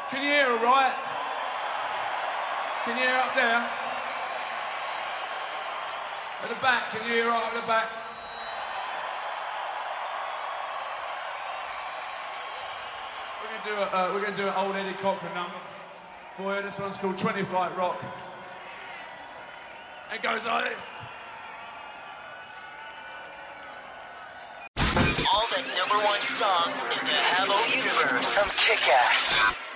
Can you hear all right? Can you hear up there? At the back, can you hear right up the back? We're going to do an old Eddie Cochran number for you. This one's called 20 Flight Rock. It goes like this. All the #1 songs in the Habbo universe from Kick-Ass.